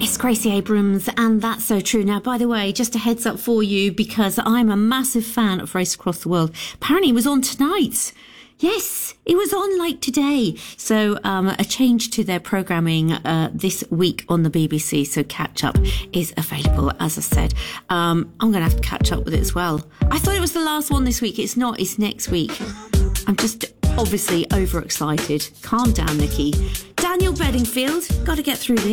It's Gracie Abrams, and that's so true. Now, by the way, just a heads up for you, because I'm a massive fan of Race Across the World. Apparently, it was on tonight. Yes, it was on like today. So a change to their programming this week on the BBC. So catch up is available, as I said. I'm going to have to catch up with it as well. I thought it was the last one this week. It's not. It's next week. I'm just obviously overexcited. Calm down, Nikki. Daniel Bedingfield, got to get through this.